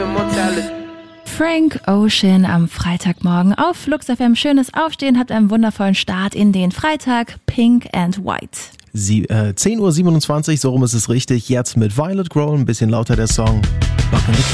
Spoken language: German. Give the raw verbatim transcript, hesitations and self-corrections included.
and mortality. Frank Ocean am Freitagmorgen auf Flux F M. Schönes Aufstehen, habt einen wundervollen Start in den Freitag. Pink and White. Sie, äh, zehn Uhr siebenundzwanzig, so rum ist es richtig. Jetzt mit Violet Grohl, ein bisschen lauter der Song.